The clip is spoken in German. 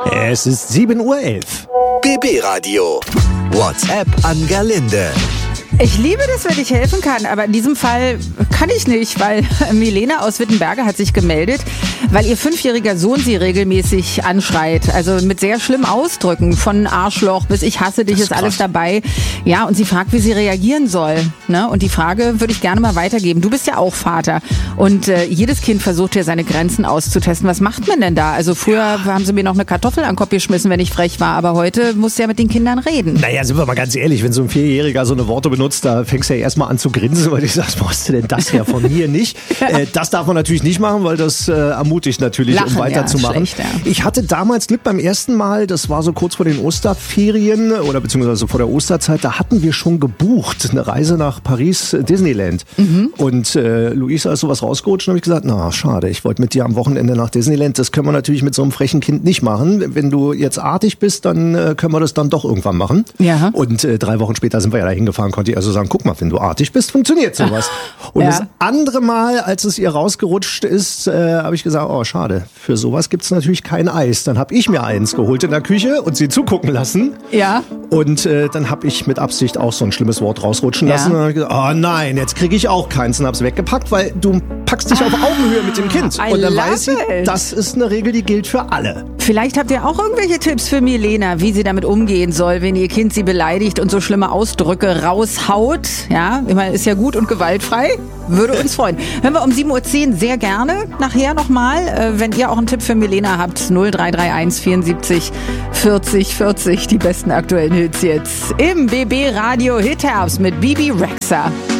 Es ist 7:11 Uhr. BB Radio. WhatsApp an Gerlinde. Ich liebe das, wenn ich helfen kann, aber in diesem Fall kann ich nicht, weil Milena aus Wittenberge hat sich gemeldet, weil ihr 5-jähriger Sohn sie regelmäßig anschreit. Also mit sehr schlimmen Ausdrücken, von Arschloch bis ich hasse dich ist alles dabei. Ja, und sie fragt, wie sie reagieren soll. Ne? Und die Frage würde ich gerne mal weitergeben. Du bist ja auch Vater und jedes Kind versucht ja seine Grenzen auszutesten. Was macht man denn da? Also früher haben sie mir noch eine Kartoffel an den Kopf geschmissen, wenn ich frech war, aber heute musst du ja mit den Kindern reden. Naja, sind wir mal ganz ehrlich, wenn so ein 4-Jähriger so eine Worte benutzt, da fängst du ja erstmal an zu grinsen, weil ich sag, wo hast du denn das her von mir nicht? Das darf man natürlich nicht machen, weil das ermutigt natürlich, Lachen, um weiterzumachen. Ja, Ich hatte damals Glück beim ersten Mal, das war so kurz vor den Osterferien oder beziehungsweise vor der Osterzeit, da hatten wir schon gebucht, eine Reise nach Paris Disneyland. Und Luisa ist sowas rausgerutscht und habe ich gesagt, na schade, ich wollte mit dir am Wochenende nach Disneyland, das können wir natürlich mit so einem frechen Kind nicht machen. Wenn du jetzt artig bist, dann können wir das dann doch irgendwann machen. Ja. Und 3 Wochen später sind wir ja da hingefahren, konnte ich also sagen, guck mal, wenn du artig bist, funktioniert sowas. Und das andere Mal, als es ihr rausgerutscht ist, habe ich gesagt, oh schade, für sowas gibt's natürlich kein Eis. Dann habe ich mir eins geholt in der Küche und sie zugucken lassen. Ja. Und dann habe ich mit Absicht auch so ein schlimmes Wort rausrutschen lassen. Und dann habe ich gesagt, oh nein, jetzt kriege ich auch keins und habe es weggepackt, weil du packst dich auf Augenhöhe mit dem Kind. Und dann weiß sie, das ist eine Regel, die gilt für alle. Vielleicht habt ihr auch irgendwelche Tipps für Milena, wie sie damit umgehen soll, wenn ihr Kind sie beleidigt und so schlimme Ausdrücke raushaut. Ja, ich meine, ist ja gut und gewaltfrei. Würde uns freuen. Hören wir um 7:10 Uhr sehr gerne nachher nochmal. Wenn ihr auch einen Tipp für Milena habt, 0331 74 40 40. Die besten aktuellen Hits jetzt im BB Radio Hit Herbst mit Bibi Rexha.